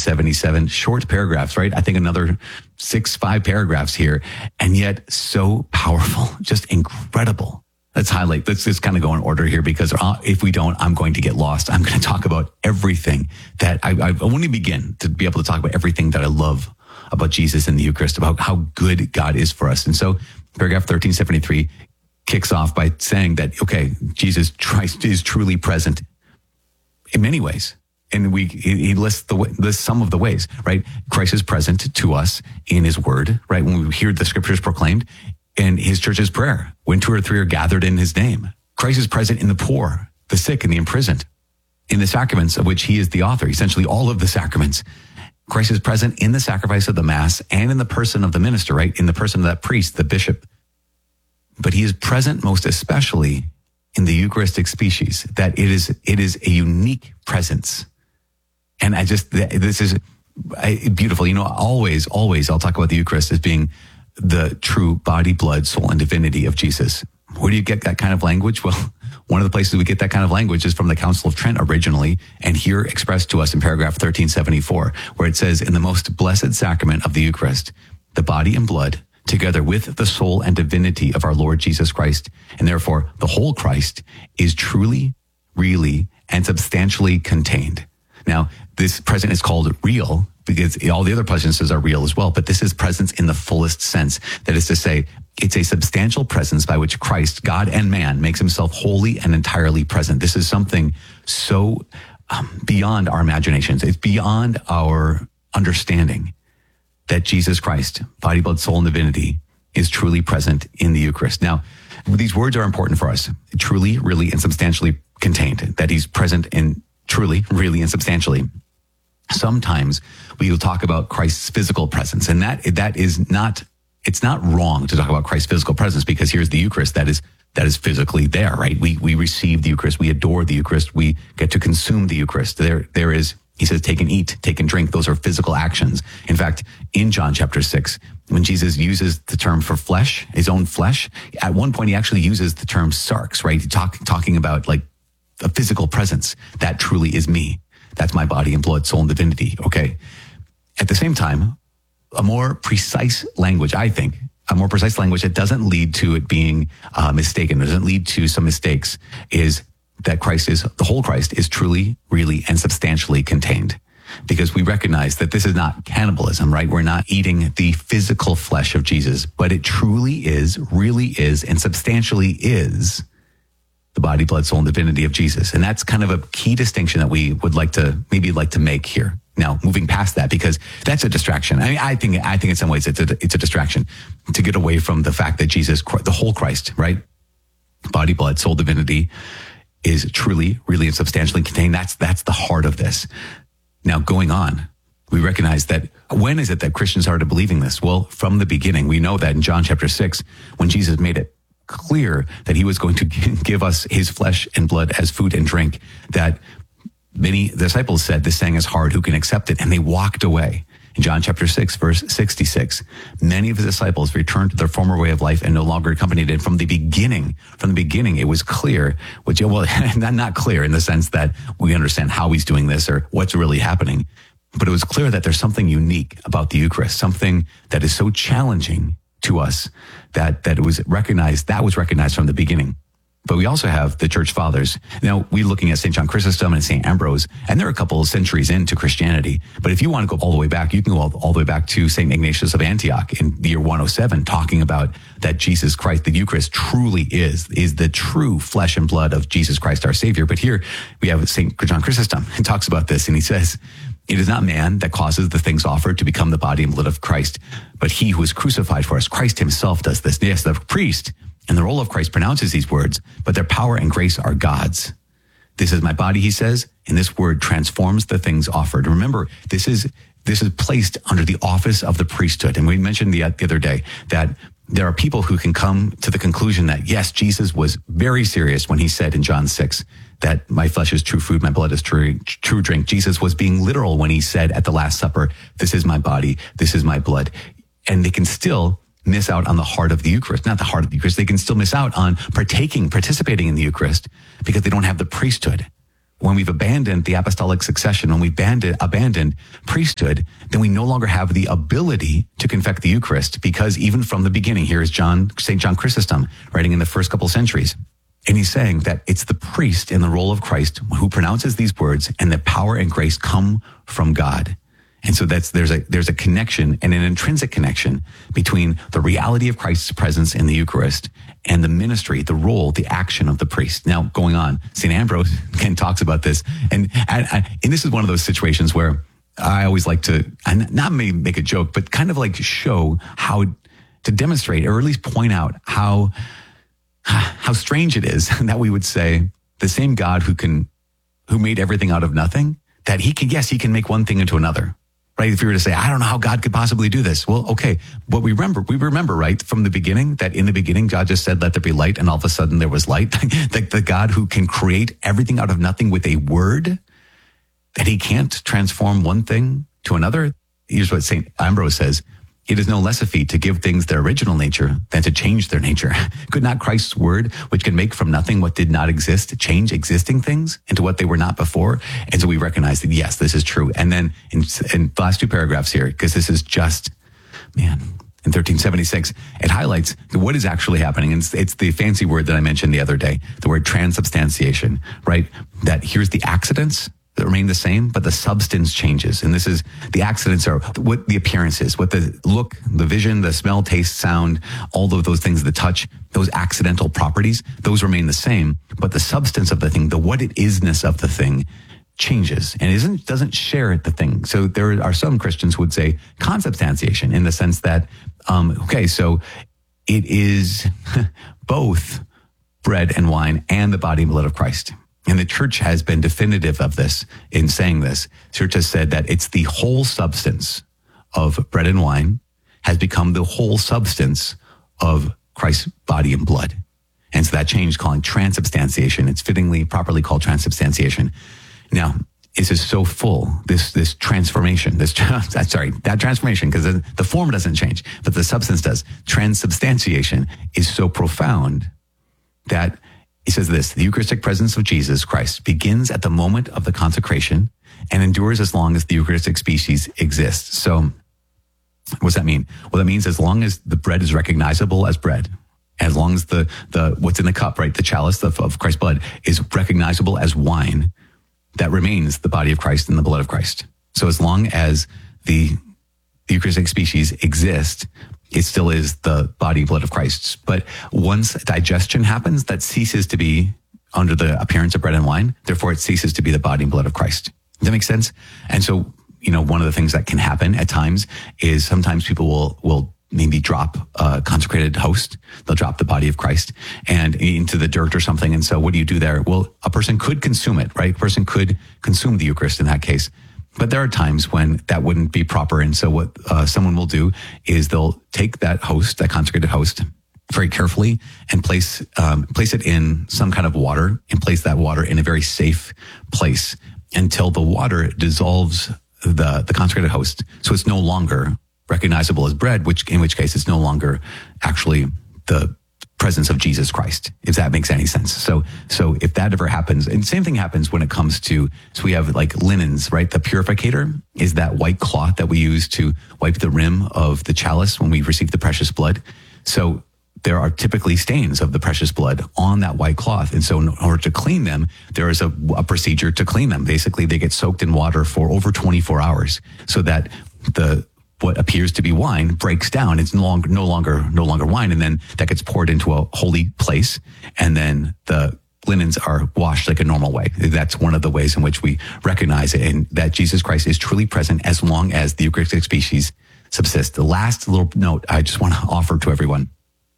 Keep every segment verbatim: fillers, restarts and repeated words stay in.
seventy-seven, short paragraphs, right? I think another six, five paragraphs here, and yet so powerful, just incredible. Let's highlight, let's just kind of go in order here, because if we don't, I'm going to get lost. I'm going to talk about everything that I, I want to begin to be able to talk about everything that I love about Jesus and the Eucharist, about how good God is for us. And so paragraph thirteen seventy-three kicks off by saying that, okay, Jesus Christ is truly present in many ways. And we, he lists the lists some of the ways, right? Christ is present to us in his word, right? When we hear the scriptures proclaimed, in his church's prayer, when two or three are gathered in his name. Christ is present in the poor, the sick, and the imprisoned, in the sacraments of which he is the author, essentially all of the sacraments. Christ is present in the sacrifice of the Mass and in the person of the minister, right? In the person of that priest, the bishop. But he is present most especially in the Eucharistic species, that it is, it is a unique presence. And I just, this is beautiful. You know, always, always I'll talk about the Eucharist as being the true body, blood, soul, and divinity of Jesus. Where do you get that kind of language? Well, one of the places we get that kind of language is from the Council of Trent originally, and here expressed to us in paragraph thirteen seventy-four, where it says, in the most blessed sacrament of the Eucharist, the body and blood, together with the soul and divinity of our Lord Jesus Christ, and therefore the whole Christ, is truly, really, and substantially contained. Now, this present is called real, because all the other presences are real as well, but this is presence in the fullest sense. That is to say, it's a substantial presence by which Christ, God and man, makes himself wholly and entirely present. This is something so um, beyond our imaginations. It's beyond our understanding that Jesus Christ, body, blood, soul, and divinity, is truly present in the Eucharist. Now, these words are important for us. Truly, really, and substantially contained. That he's present in truly, really, and substantially. Sometimes we will talk about Christ's physical presence, and that that is not, it's not wrong to talk about Christ's physical presence, because here's the Eucharist that is that is physically there, right? We we receive the Eucharist, we adore the Eucharist, we get to consume the Eucharist. There there is, he says, take and eat, take and drink. Those are physical actions. In fact, in John chapter six, when Jesus uses the term for flesh, his own flesh, at one point he actually uses the term sarx, right? Talk, talking about like a physical presence. That truly is me. That's my body and blood, soul, and divinity. Okay. At the same time, a more precise language, I think, a more precise language that doesn't lead to it being uh, mistaken, doesn't lead to some mistakes, is that Christ is, the whole Christ is truly, really, and substantially contained. Because we recognize that this is not cannibalism, right? We're not eating the physical flesh of Jesus, but it truly is, really is, and substantially is the body, blood, soul, and divinity of Jesus. And that's kind of a key distinction that we would like to, maybe like to make here. Now, moving past that, because that's a distraction. I mean, I think, I think in some ways it's a, it's a distraction to get away from the fact that Jesus, the whole Christ, right? Body, blood, soul, divinity is truly, really, and substantially contained. That's, that's the heart of this. Now, going on, we recognize that when is it that Christians started believing this? Well, from the beginning. We know that in John chapter six, when Jesus made it clear that he was going to give us his flesh and blood as food and drink, that many disciples said, this saying is hard, who can accept it? And they walked away. In John chapter six, verse sixty-six, many of his disciples returned to their former way of life and no longer accompanied it. From the beginning, from the beginning, it was clear, which, well, not, not clear in the sense that we understand how he's doing this or what's really happening, but it was clear that there's something unique about the Eucharist, something that is so challenging to us that, that it was recognized, that was recognized from the beginning. But we also have the church fathers. Now, we're looking at Saint John Chrysostom and Saint Ambrose, and they're a couple of centuries into Christianity. But if you want to go all the way back, you can go all, all the way back to Saint Ignatius of Antioch in the year one oh seven, talking about that Jesus Christ, the Eucharist, truly is, is the true flesh and blood of Jesus Christ, our Savior. But here we have Saint John Chrysostom, who talks about this, and he says, it is not man that causes the things offered to become the body and blood of Christ, but he who is crucified for us. Christ himself does this. Yes, the priest and the role of Christ pronounces these words, but their power and grace are God's. This is my body, he says, and this word transforms the things offered. Remember, this is this is placed under the office of the priesthood. And we mentioned the, the other day that there are people who can come to the conclusion that, yes, Jesus was very serious when he said in John six that my flesh is true food, my blood is true, true drink. Jesus was being literal when he said at the Last Supper, this is my body, this is my blood. And they can still miss out on the heart of the Eucharist, not the heart of the Eucharist. They can still miss out on partaking, participating in the Eucharist because they don't have the priesthood. when we've abandoned the apostolic succession, when we've abandoned, abandoned priesthood, then we no longer have the ability to confect the Eucharist, because even from the beginning, here is John, Saint John Chrysostom, writing in the first couple centuries. And he's saying that it's the priest in the role of Christ who pronounces these words, and the power and grace come from God. And so that's, there's a, there's a connection and an intrinsic connection between the reality of Christ's presence in the Eucharist and the ministry, the role, the action of the priest. Now, going on, Saint Ambrose again talks about this. And, and, and this is one of those situations where I always like to, not maybe make a joke, but kind of like show how to demonstrate, or at least point out how, how strange it is that we would say the same God who can, who made everything out of nothing, that he can, yes, he can make one thing into another. Right? If you were to say, I don't know how God could possibly do this. Well, okay. But we remember, we remember, right, from the beginning, that in the beginning, God just said, let there be light. And all of a sudden there was light. the, the God who can create everything out of nothing with a word, that he can't transform one thing to another. Here's what Saint Ambrose says. It is no less a feat to give things their original nature than to change their nature. Could not Christ's word, which can make from nothing what did not exist, change existing things into what they were not before? And so we recognize that, yes, this is true. And then in, in the last two paragraphs here, because this is just, man, in thirteen seventy-six, it highlights what is actually happening. And it's, it's the fancy word that I mentioned the other day, the word transubstantiation, right? That here's the accidents that remain the same, but the substance changes. And this is, the accidents are what the appearance is, what the look, the vision, the smell, taste, sound, all of those things, the touch, those accidental properties, those remain the same, but the substance of the thing, the what it isness of the thing changes and isn't, doesn't share the thing. So there are some Christians who would say consubstantiation, in the sense that, um, okay, so it is both bread and wine and the body and blood of Christ. And the church has been definitive of this in saying this. The church has said that it's the whole substance of bread and wine has become the whole substance of Christ's body and blood. And so that change, calling transubstantiation, it's fittingly, properly called transubstantiation. Now, this is so full, this, this transformation, this, sorry, that transformation, because the form doesn't change, but the substance does. Transubstantiation is so profound that he says this: the Eucharistic presence of Jesus Christ begins at the moment of the consecration and endures as long as the Eucharistic species exists. So what does that mean? Well, that means as long as the bread is recognizable as bread, as long as the, the what's in the cup, right, the chalice of, of Christ's blood is recognizable as wine, that remains the body of Christ and the blood of Christ. So as long as the, the Eucharistic species exist, it still is the body and blood of Christ. But once digestion happens, that ceases to be under the appearance of bread and wine. Therefore, it ceases to be the body and blood of Christ. Does that make sense? And so, you know, one of the things that can happen at times is sometimes people will, will maybe drop a consecrated host. They'll drop the body of Christ and into the dirt or something. And so what do you do there? Well, a person could consume it, right? A person could consume the Eucharist in that case. But there are times when that wouldn't be proper. And so what uh, someone will do is they'll take that host, that consecrated host, very carefully and place um, place it in some kind of water, and place that water in a very safe place until the water dissolves the, the consecrated host. So it's no longer recognizable as bread, which in which case it's no longer actually the presence of Jesus Christ, if that makes any sense. So, so if that ever happens, and same thing happens when it comes to, so we have like linens, right? The purificator is that white cloth that we use to wipe the rim of the chalice when we receive the precious blood. So there are typically stains of the precious blood on that white cloth. And so in order to clean them, there is a, a procedure to clean them. Basically, they get soaked in water for over twenty-four hours so that the what appears to be wine breaks down. It's no longer, no longer, no longer wine. And then that gets poured into a holy place. And then the linens are washed like a normal way. That's one of the ways in which we recognize it, and that Jesus Christ is truly present as long as the Eucharistic species subsist. The last little note I just want to offer to everyone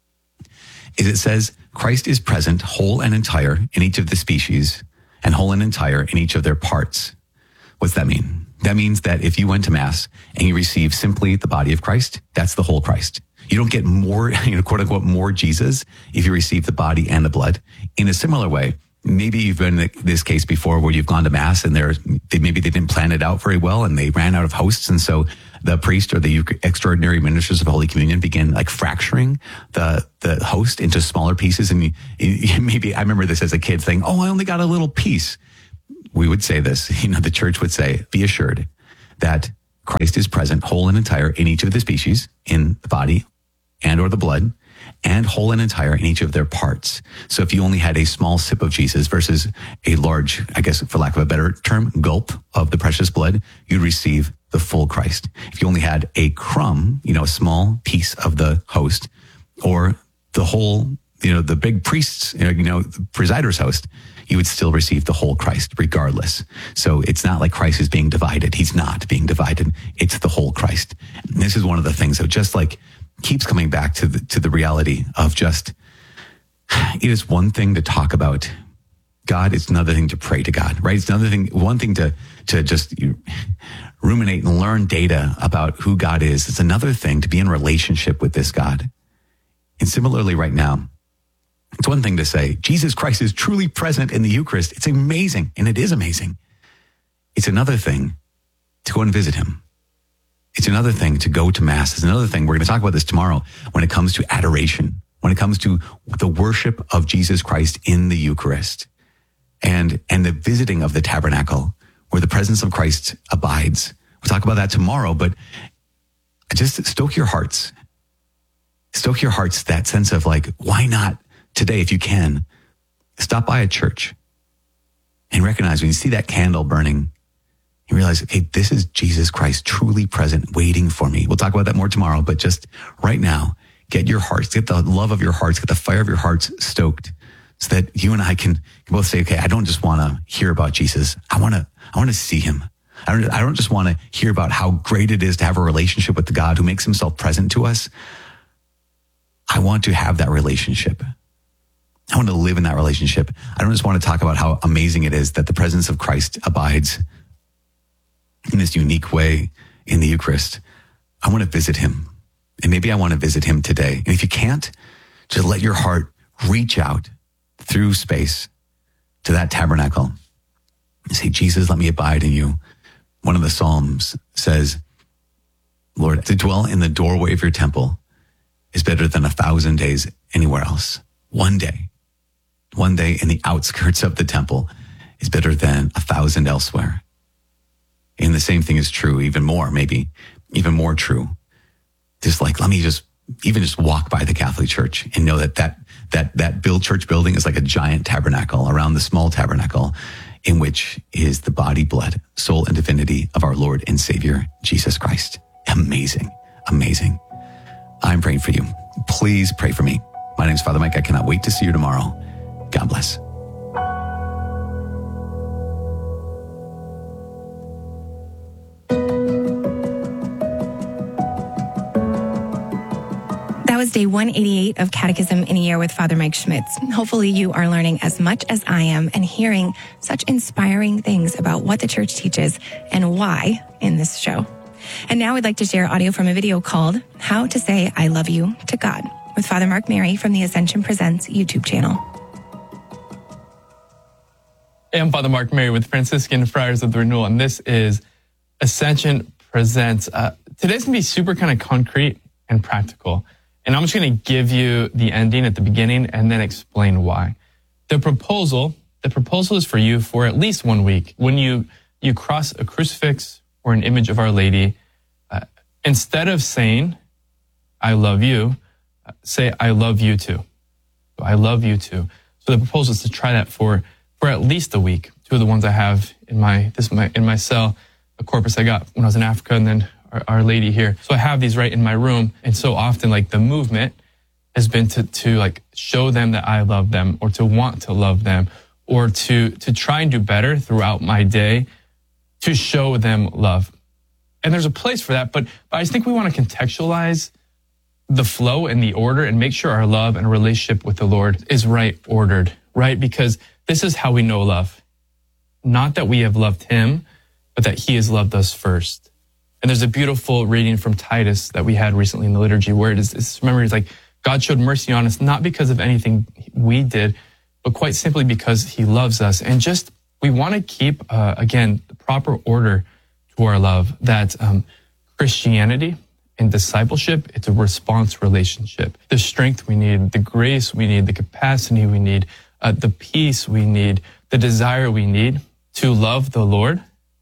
is it says Christ is present whole and entire in each of the species and whole and entire in each of their parts. What's that mean? That means that if you went to Mass and you receive simply the body of Christ, that's the whole Christ. You don't get more, you know, quote unquote, more Jesus if you receive the body and the blood. In a similar way, maybe you've been in this case before where you've gone to Mass and they're, they, maybe they didn't plan it out very well and they ran out of hosts. And so the priest or the extraordinary ministers of Holy Communion begin like fracturing the, the host into smaller pieces. And you, you, maybe I remember this as a kid saying, oh, I only got a little piece. we would say this, you know, the church would say, be assured that Christ is present whole and entire in each of the species, in the body and or the blood, and whole and entire in each of their parts. So if you only had a small sip of Jesus versus a large, I guess, for lack of a better term, gulp of the precious blood, you'd receive the full Christ. If you only had a crumb, you know, a small piece of the host, or the whole, you know, the big priest's, you know, you know, the presider's host, you would still receive the whole Christ regardless. So it's not like Christ is being divided. He's not being divided. It's the whole Christ. And this is one of the things that just like keeps coming back to the, to the reality of just, it is one thing to talk about God. It's another thing to pray to God, right? It's another thing, one thing to, to just ruminate and learn data about who God is. It's another thing to be in relationship with this God. And similarly right now, it's one thing to say, Jesus Christ is truly present in the Eucharist. It's amazing. And it is amazing. It's another thing to go and visit him. It's another thing to go to Mass. It's another thing. We're going to talk about this tomorrow when it comes to adoration, when it comes to the worship of Jesus Christ in the Eucharist and, and the visiting of the tabernacle where the presence of Christ abides. We'll talk about that tomorrow, but just stoke your hearts. Stoke your hearts, that sense of like, why not today, if you can, stop by a church and recognize when you see that candle burning, you realize, okay, this is Jesus Christ truly present, waiting for me. We'll talk about that more tomorrow, but just right now, get your hearts, get the love of your hearts, get the fire of your hearts stoked so that you and I can, can both say, okay, I don't just want to hear about Jesus. I want to, I want to see him. I don't, I don't just want to hear about how great it is to have a relationship with the God who makes himself present to us. I want to have that relationship. I want to live in that relationship. I don't just want to talk about how amazing it is that the presence of Christ abides in this unique way in the Eucharist. I want to visit him. And maybe I want to visit him today. And if you can't, just let your heart reach out through space to that tabernacle and say, Jesus, let me abide in you. One of the Psalms says, Lord, to dwell in the doorway of your temple is better than a thousand days anywhere else. One day, one day in the outskirts of the temple is better than a thousand elsewhere. And the same thing is true, even more, maybe even more true. Just like, let me just, even just walk by the Catholic Church and know that that, that, that build church building is like a giant tabernacle around the small tabernacle in which is the body, blood, soul, and divinity of our Lord and Savior, Jesus Christ. Amazing, amazing. I'm praying for you. Please pray for me. My name is Father Mike. I cannot wait to see you tomorrow. God bless. That was day one eighty-eight of Catechism in a Year with Father Mike Schmitz. Hopefully you are learning as much as I am and hearing such inspiring things about what the church teaches and why in this show. And now we'd like to share audio from a video called How to Say I Love You to God with Father Mark Mary from the Ascension Presents YouTube channel. Hey, I'm Father Mark Mary with Franciscan Friars of the Renewal, and this is Ascension Presents. Uh, today's going to be super kind of concrete and practical. And I'm just going to give you the ending at the beginning and then explain why. The proposal, the proposal is for you for at least one week. When you, you cross a crucifix or an image of Our Lady, uh, instead of saying, I love you, uh, say, I love you too. So I love you too. So the proposal is to try that for, for at least a week. Two of the ones I have in my, this my, in my cell, a corpus I got when I was in Africa, and then Our, Our Lady here. So I have these right in my room. And so often, like, the movement has been to, to like show them that I love them, or to want to love them, or to, to try and do better throughout my day to show them love. And there's a place for that, but, but I just think we want to contextualize the flow and the order and make sure our love and relationship with the Lord is right ordered, right? Because this is how we know love. Not that we have loved him, but that he has loved us first. And there's a beautiful reading from Titus that we had recently in the liturgy where it is, it's, remember, it's like, God showed mercy on us, not because of anything we did, but quite simply because he loves us. And just, we want to keep, uh, again, the proper order to our love, that um, Christianity and discipleship, it's a response relationship. The strength we need, the grace we need, the capacity we need, uh, the peace we need, the desire we need to love the Lord,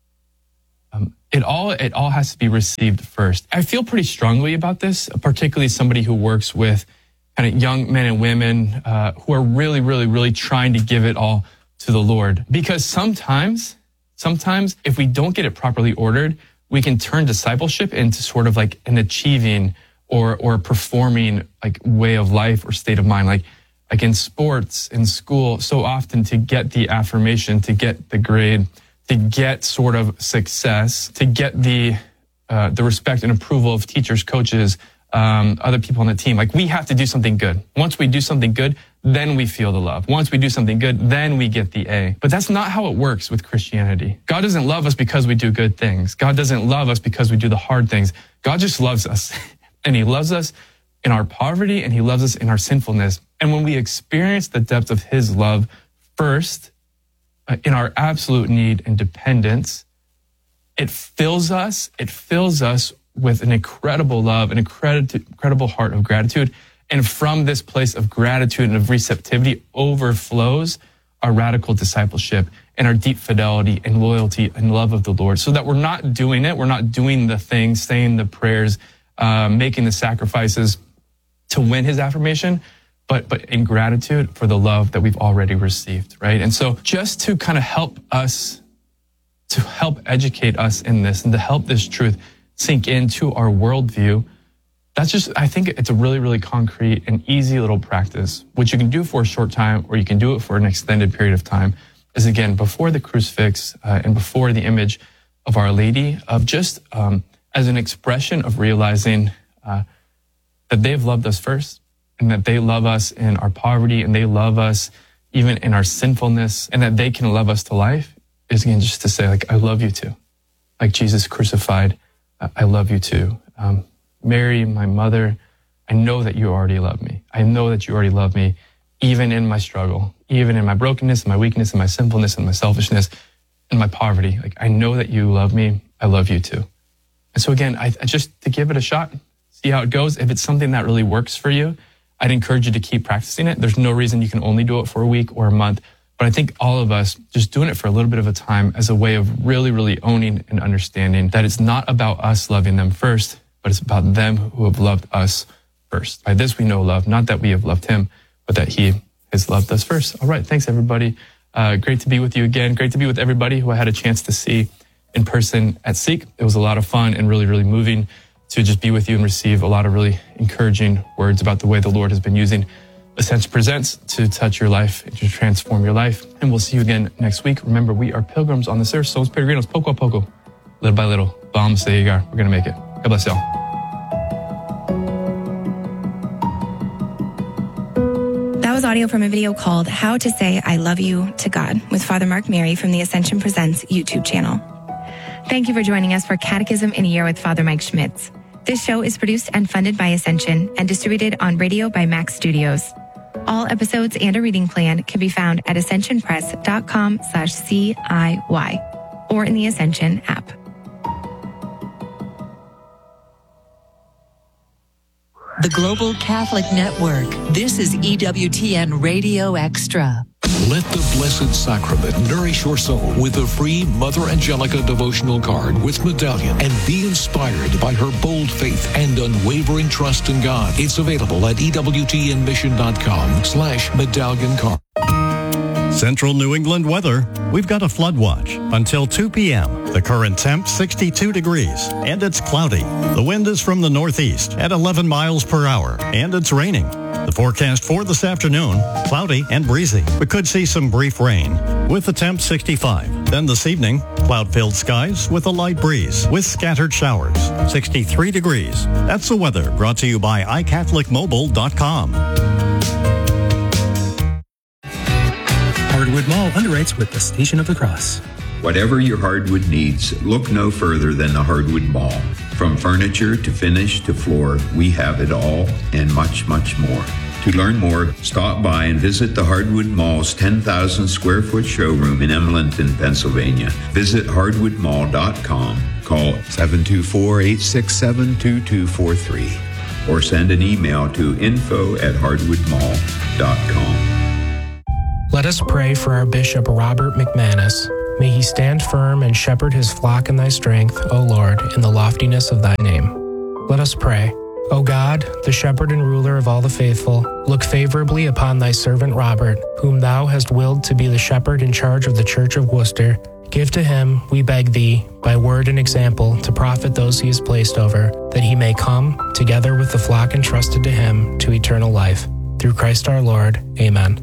um, it all it all has to be received first. I feel pretty strongly about this, particularly somebody who works with kind of young men and women uh, who are really, really, really trying to give it all to the Lord. Because sometimes, sometimes if we don't get it properly ordered, we can turn discipleship into sort of like an achieving or or performing like way of life or state of mind. Like like in sports, in school, so often to get the affirmation, to get the grade, to get sort of success, to get the uh, the respect and approval of teachers, coaches, um, other people on the team. Like we have to do something good. Once we do something good, then we feel the love. Once we do something good, then we get the A. But that's not how it works with Christianity. God doesn't love us because we do good things. God doesn't love us because we do the hard things. God just loves us. And he loves us in our poverty, and he loves us in our sinfulness. And when we experience the depth of his love first, uh, in our absolute need and dependence, it fills us, it fills us with an incredible love, an incredible heart of gratitude. And from this place of gratitude and of receptivity overflows our radical discipleship and our deep fidelity and loyalty and love of the Lord, so that we're not doing it, we're not doing the things, saying the prayers, uh, making the sacrifices to win his affirmation, but but in gratitude for the love that we've already received, right? And so just to kind of help us, to help educate us in this and to help this truth sink into our worldview, that's just, I think it's a really, really concrete and easy little practice, which you can do for a short time or you can do it for an extended period of time, is again, before the crucifix uh, and before the image of Our Lady, of just um, as an expression of realizing uh, that they've loved us first, and that they love us in our poverty, and they love us even in our sinfulness, and that they can love us to life, is again just to say, like, I love you too. Like Jesus crucified, I love you too. Um, Mary, my mother, I know that you already love me. I know that you already love me, even in my struggle, even in my brokenness, my weakness, and my sinfulness, and my selfishness, and my poverty. Like, I know that you love me. I love you too. And so again, I, I just to give it a shot, see how it goes. If it's something that really works for you, I'd encourage you to keep practicing it. There's no reason you can only do it for a week or a month. But I think all of us just doing it for a little bit of a time as a way of really, really owning and understanding that it's not about us loving them first, but it's about them who have loved us first. By this we know love, not that we have loved him, but that he has loved us first. All right, thanks everybody. Uh, great to be with you again. Great to be with everybody who I had a chance to see in person at Seek. It was a lot of fun and really, really moving to just be with you and receive a lot of really encouraging words about the way the Lord has been using Ascension Presents to touch your life and to transform your life. And we'll see you again next week. Remember, we are pilgrims on this earth. Somos peregrinos, poco a poco, little by little. Vamos a llegar. We're going to make it. God bless y'all. That was audio from a video called How to Say I Love You to God with Father Mark Mary from the Ascension Presents YouTube channel. Thank you for joining us for Catechism in a Year with Father Mike Schmitz. This show is produced and funded by Ascension and distributed on radio by Max Studios. All episodes and a reading plan can be found at ascensionpress.com slash CIY or in the Ascension app. The Global Catholic Network. This is E W T N Radio Extra. Let the Blessed Sacrament nourish your soul with a free Mother Angelica devotional card with medallion, and be inspired by her bold faith and unwavering trust in God. It's available at ewtnmission.com slash medallion card. Central New England weather. We've got a flood watch until two p.m. The current temp sixty-two degrees, and it's cloudy. The wind is from the northeast at eleven miles per hour, and it's raining. The forecast for this afternoon, cloudy and breezy. We could see some brief rain with the temp sixty-five. Then this evening, cloud-filled skies with a light breeze with scattered showers, sixty-three degrees. That's the weather brought to you by i catholic mobile dot com. Hardwood Mall underwrites with the Station of the Cross. Whatever your hardwood needs, look no further than the Hardwood Mall. From furniture to finish to floor, we have it all and much, much more. To learn more, stop by and visit the Hardwood Mall's ten thousand square foot showroom in Emlenton, Pennsylvania. Visit hardwood mall dot com. Call seven two four, eight six seven, two two four three or send an email to info at hardwood mall dot com. Let us pray for our Bishop Robert McManus. May he stand firm and shepherd his flock in thy strength, O Lord, in the loftiness of thy name. Let us pray. O God, the shepherd and ruler of all the faithful, look favorably upon thy servant Robert, whom thou hast willed to be the shepherd in charge of the Church of Worcester. Give to him, we beg thee, by word and example, to profit those he is placed over, that he may come, together with the flock entrusted to him, to eternal life. Through Christ our Lord. Amen.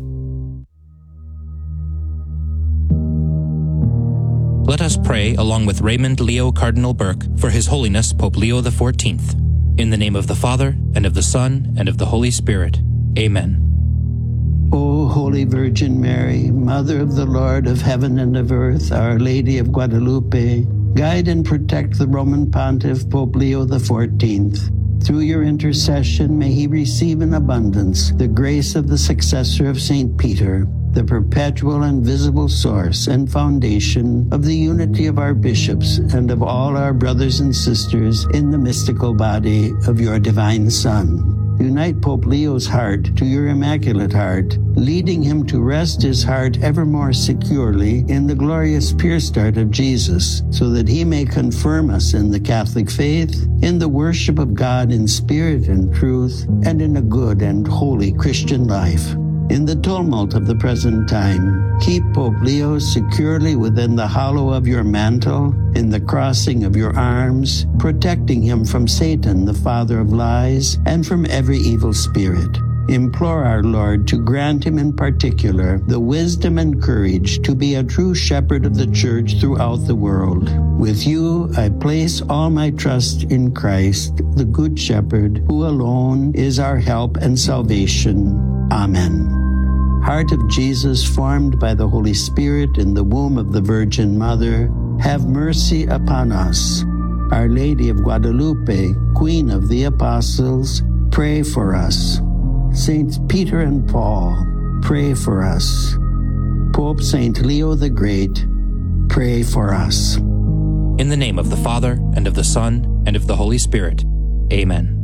Let us pray along with Raymond Leo Cardinal Burke for His Holiness Pope Leo the fourteenth. In the name of the Father, and of the Son, and of the Holy Spirit. Amen. O Holy Virgin Mary, Mother of the Lord of heaven and of earth, Our Lady of Guadalupe, guide and protect the Roman Pontiff Pope Leo the fourteenth. Through your intercession, may he receive in abundance the grace of the successor of Saint Peter, the perpetual and visible source and foundation of the unity of our bishops and of all our brothers and sisters in the mystical body of your divine Son. Unite Pope Leo's heart to your Immaculate Heart, leading him to rest his heart ever more securely in the glorious pure start of Jesus, so that he may confirm us in the Catholic faith, in the worship of God in spirit and truth, and in a good and holy Christian life. In the tumult of the present time, keep Pope Leo securely within the hollow of your mantle, in the crossing of your arms, protecting him from Satan, the father of lies, and from every evil spirit. Implore our Lord to grant him in particular the wisdom and courage to be a true shepherd of the Church throughout the world. With you, I place all my trust in Christ, the Good Shepherd, who alone is our help and salvation. Amen. Heart of Jesus, formed by the Holy Spirit in the womb of the Virgin Mother, have mercy upon us. Our Lady of Guadalupe, Queen of the Apostles, pray for us. Saints Peter and Paul, pray for us. Pope Saint Leo the Great, pray for us. In the name of the Father, and of the Son, and of the Holy Spirit. Amen.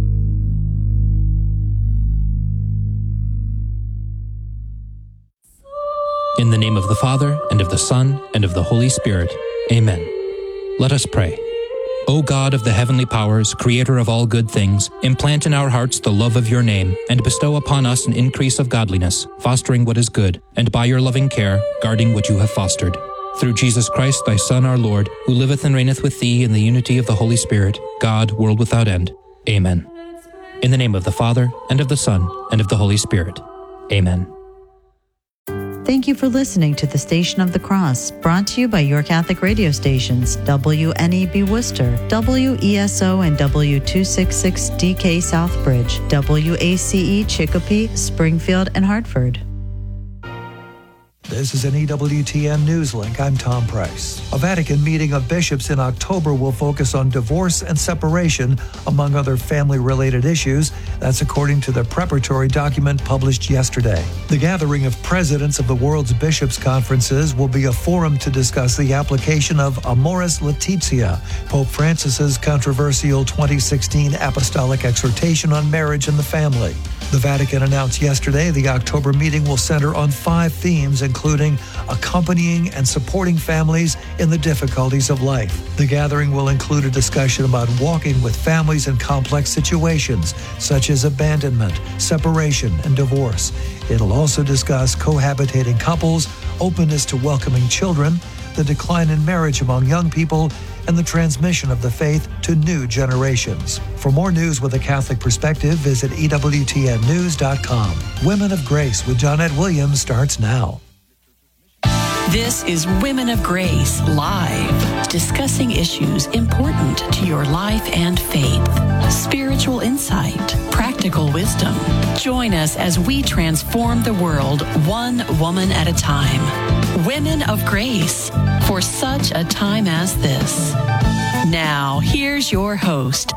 In the name of the Father, and of the Son, and of the Holy Spirit. Amen. Let us pray. O God of the heavenly powers, creator of all good things, implant in our hearts the love of your name, and bestow upon us an increase of godliness, fostering what is good, and by your loving care, guarding what you have fostered. Through Jesus Christ, thy Son, our Lord, who liveth and reigneth with thee in the unity of the Holy Spirit, God, world without end. Amen. In the name of the Father, and of the Son, and of the Holy Spirit. Amen. Thank you for listening to the Station of the Cross, brought to you by your Catholic radio stations, W N E B Worcester, W E S O and W two sixty-six D K Southbridge, W A C E Chicopee, Springfield, and Hartford. This is an E W T N News Link. I'm Tom Price. A Vatican meeting of bishops in October will focus on divorce and separation, among other family-related issues. That's according to the preparatory document published yesterday. The gathering of presidents of the world's bishops' conferences will be a forum to discuss the application of Amoris Laetitia, Pope Francis's controversial twenty sixteen apostolic exhortation on marriage and the family. The Vatican announced yesterday the October meeting will center on five themes, including accompanying and supporting families in the difficulties of life. The gathering will include a discussion about walking with families in complex situations, such as abandonment, separation, and divorce. It'll also discuss cohabitating couples, openness to welcoming children, the decline in marriage among young people, and the transmission of the faith to new generations. For more news with a Catholic perspective, visit E W T N news dot com. Women of Grace with Jonette Williams starts now. This is Women of Grace Live, discussing issues important to your life and faith. Spiritual insight, practical wisdom. Join us as we transform the world one woman at a time. Women of Grace, for such a time as this. Now, here's your host,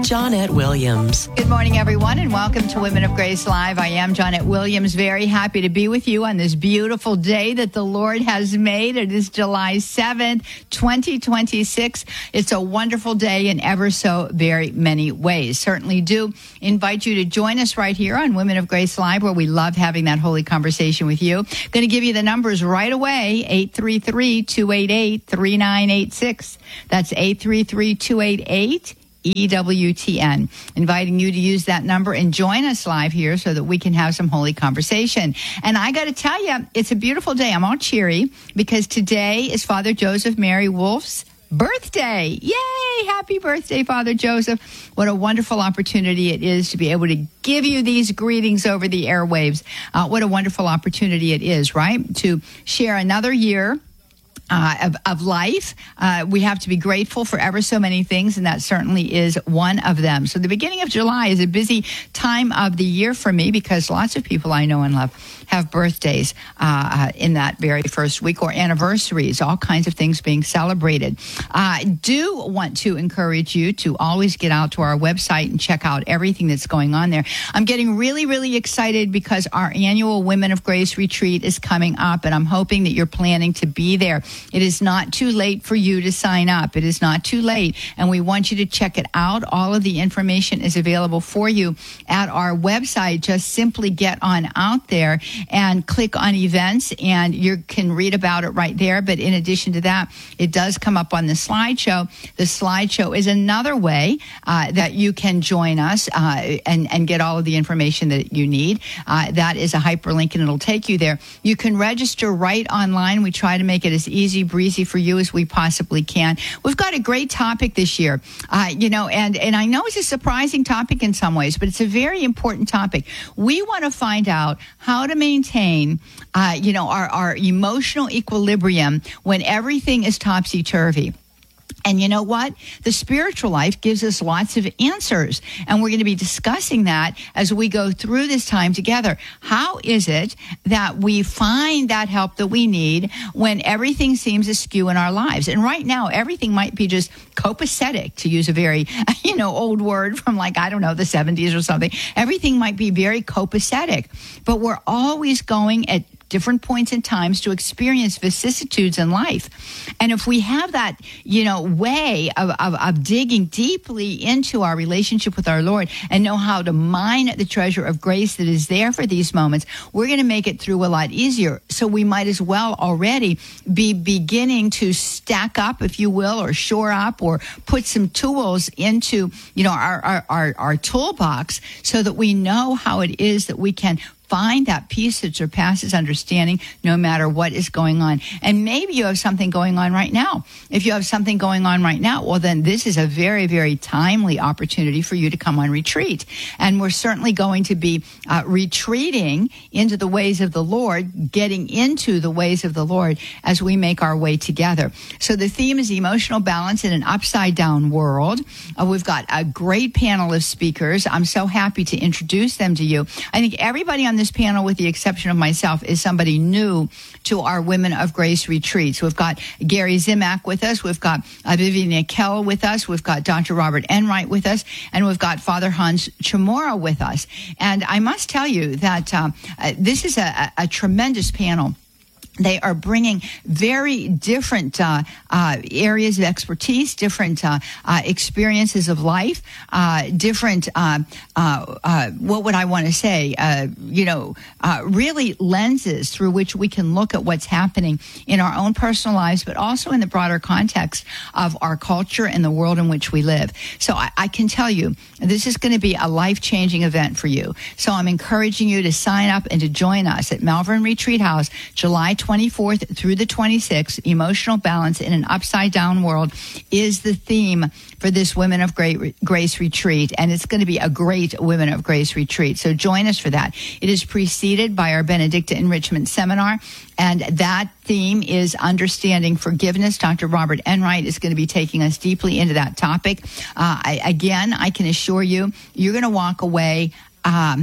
Johnette Williams. Good morning, everyone, and welcome to Women of Grace Live. I am Johnette Williams, very happy to be with you on this beautiful day that the Lord has made. It is July seventh, twenty twenty-six. It's a wonderful day in ever so very many ways. Certainly do invite you to join us right here on Women of Grace Live, where we love having that holy conversation with you. Going to give you the numbers right away, eight three three, two eight eight, three nine eight six. That's eight three three, two eight eight, E W T N. Inviting you to use that number and join us live here so that we can have some holy conversation. And I got to tell you, it's a beautiful day. I'm all cheery because today is Father Joseph Mary Wolf's birthday. Yay! Happy birthday, Father Joseph. What a wonderful opportunity it is to be able to give you these greetings over the airwaves. Uh, what a wonderful opportunity it is, right? To share another year Uh, of, of life. Uh, we have to be grateful for ever so many things, and that certainly is one of them. So the beginning of July is a busy time of the year for me because lots of people I know and love have birthdays uh, in that very first week, or anniversaries, all kinds of things being celebrated. I do want to encourage you to always get out to our website and check out everything that's going on there. I'm getting really, really excited because our annual Women of Grace retreat is coming up, and I'm hoping that you're planning to be there. It is not too late for you to sign up. It is not too late, and we want you to check it out. All of the information is available for you at our website. Just simply get on out there and click on events, and you can read about it right there. But in addition to that, it does come up on the slideshow. The slideshow is another way uh, that you can join us uh, and, and get all of the information that you need. Uh, that is a hyperlink, and it'll take you there. You can register right online. We try to make it as easy, breezy for you as we possibly can. We've got a great topic this year, uh, you know, and, and I know it's a surprising topic in some ways, but it's a very important topic. We want to find out how to maintain, uh, you know, our, our emotional equilibrium when everything is topsy-turvy. And you know what? The spiritual life gives us lots of answers. And we're going to be discussing that as we go through this time together. How is it that we find that help that we need when everything seems askew in our lives? And right now, everything might be just copacetic, to use a very, you know, old word from like, I don't know, the seventies or something. Everything might be very copacetic. But we're always going at different points in times to experience vicissitudes in life. And if we have that, you know, way of, of, of digging deeply into our relationship with our Lord and know how to mine the treasure of grace that is there for these moments, we're going to make it through a lot easier. So we might as well already be beginning to stack up, if you will, or shore up or put some tools into, you know, our, our, our, our toolbox so that we know how it is that we can find that peace that surpasses understanding no matter what is going on. And maybe you have something going on right now. If you have something going on right now, well, then this is a very, very timely opportunity for you to come on retreat. And we're certainly going to be uh, retreating into the ways of the Lord, getting into the ways of the Lord as we make our way together. So the theme is emotional balance in an upside down world. Uh, we've got a great panel of speakers. I'm so happy to introduce them to you. I think everybody on this panel, with the exception of myself, is somebody new to our Women of Grace retreats. We've got Gary Zimak with us. We've got uh, Vivian Nikel with us. We've got Doctor Robert Enright with us. And we've got Father Hans Chamorro with us. And I must tell you that uh, uh, this is a, a tremendous panel. They are bringing very different uh, uh, areas of expertise, different uh, uh, experiences of life, uh, different, uh, uh, uh, what would I want to say, uh, you know, uh, really lenses through which we can look at what's happening in our own personal lives, but also in the broader context of our culture and the world in which we live. So I, I can tell you, this is going to be a life-changing event for you. So I'm encouraging you to sign up and to join us at Malvern Retreat House, July twenty-fourth through the twenty-sixth. Emotional balance in an upside-down world is the theme for this Women of Grace retreat, and it's going to be a great Women of Grace retreat. So join us for that. It is preceded by our Benedicta Enrichment Seminar, and that theme is understanding forgiveness. Doctor Robert Enright is going to be taking us deeply into that topic. Uh, I, again, I can assure you, you're going to walk away Um,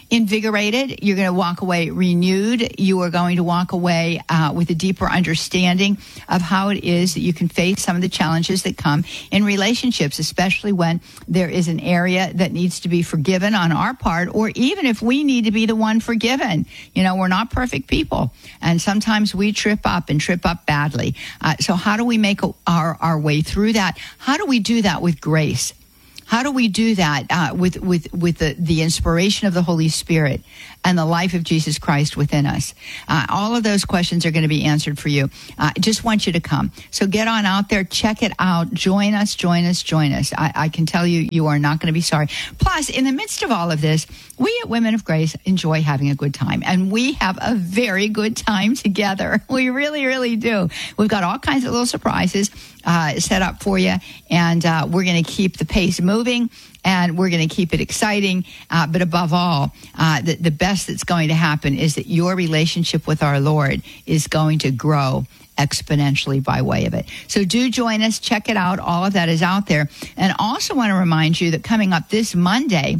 invigorated. You're going to walk away renewed. You are going to walk away uh, with a deeper understanding of how it is that you can face some of the challenges that come in relationships, especially when there is an area that needs to be forgiven on our part, or even if we need to be the one forgiven. You know, we're not perfect people, and sometimes we trip up and trip up badly. Uh, so how do we make our, our way through that? How do we do that with grace? How do we do that uh, with with with the, the inspiration of the Holy Spirit and the life of Jesus Christ within us? Uh, all of those questions are going to be answered for you. I uh, just want you to come. So get on out there, check it out, join us, join us, join us. I, I can tell you, you are not going to be sorry. Plus, in the midst of all of this, we at Women of Grace enjoy having a good time, and we have a very good time together. We really, really do. We've got all kinds of little surprises uh, set up for you, and uh, we're going to keep the pace moving, and we're going to keep it exciting. Uh, but above all, uh, the, the best that's going to happen is that your relationship with our Lord is going to grow exponentially by way of it. So do join us. Check it out. All of that is out there. And also want to remind you that coming up this Monday,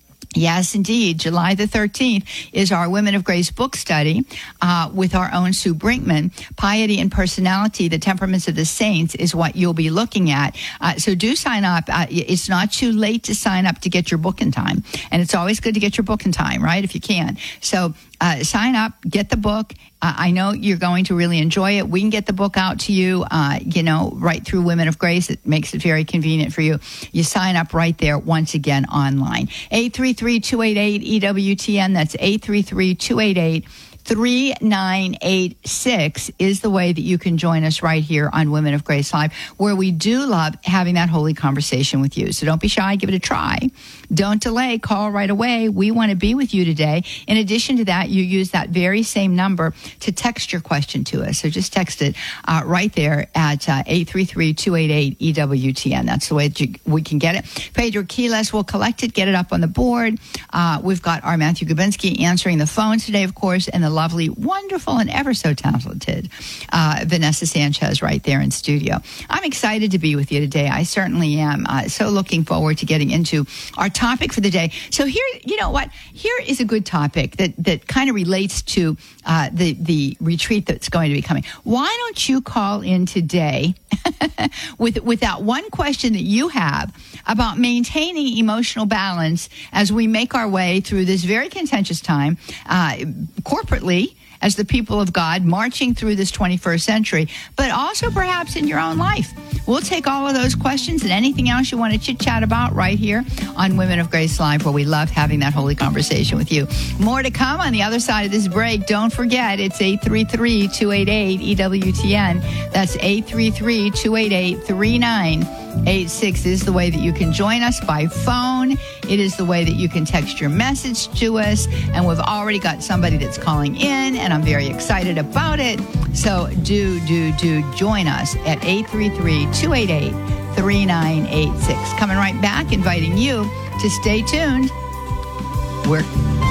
yes, indeed, July the thirteenth is our Women of Grace book study uh, with our own Sue Brinkman. Piety and Personality, the Temperaments of the Saints is what you'll be looking at. Uh, so do sign up. Uh, it's not too late to sign up to get your book in time. And it's always good to get your book in time, right, if you can. So uh, sign up, get the book. Uh, I know you're going to really enjoy it. We can get the book out to you, uh, you know, right through Women of Grace. It makes it very convenient for you. You sign up right there, once again, online. eight three three, two eight eight, E W T N. That's eight three three, two eight eight, three nine eight six is the way that you can join us right here on Women of Grace Live, where we do love having that holy conversation with you. So don't be shy. Give it a try. Don't delay. Call right away. We want to be with you today. In addition to that, you use that very same number to text your question to us. So just text it uh, right there at uh, eight three three, two eight eight, E W T N. That's the way that you, we can get it. Pedro Quiles will collect it, get it up on the board. Uh, we've got our Matthew Gubinski answering the phones today, of course, and the lovely, wonderful, and ever so talented uh, Vanessa Sanchez right there in studio. I'm excited to be with you today. I certainly am. Uh, so looking forward to getting into our topic for the day. So here, you know what? Here is a good topic that, that kind of relates to uh, the, the retreat that's going to be coming. Why don't you call in today with, with that one question that you have about maintaining emotional balance as we make our way through this very contentious time, uh, corporately, as the people of God marching through this twenty-first century, but also perhaps in your own life. We'll take all of those questions and anything else you want to chit-chat about right here on Women of Grace Live, where we love having that holy conversation with you. More to come on the other side of this break. Don't forget, it's eight three three, two eight eight, E W T N. That's eight three three, two eight eight, three nine eight six is the way that you can join us by phone. It is the way that you can text your message to us. And we've already got somebody that's calling in, and I'm very excited about it. So do, do, do join us at eight three three, two eight eight, three nine eight six. Coming right back, inviting you to stay tuned. We're